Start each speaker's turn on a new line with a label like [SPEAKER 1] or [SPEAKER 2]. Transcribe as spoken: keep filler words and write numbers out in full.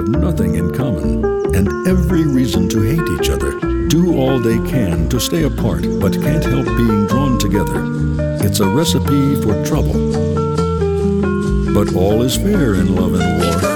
[SPEAKER 1] nothing in common and every reason to hate each other, do all they can to stay apart but can't help being drawn together. It's a recipe for trouble. But all is fair in love and war.